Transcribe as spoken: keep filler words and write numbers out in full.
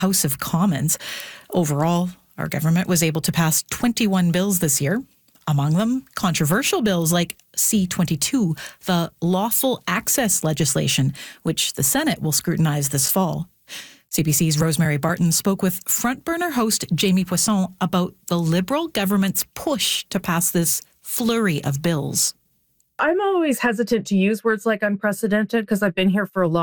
House of Commons. Overall, our government was able to pass twenty-one bills this year. Among them, controversial bills like C twenty-two, the lawful access legislation, which the Senate will scrutinize this fall. C B C's Rosemary Barton spoke with Front Burner host Jamie Poisson about the Liberal government's push to pass this flurry of bills. I'm always hesitant to use words like unprecedented because I've been here for a long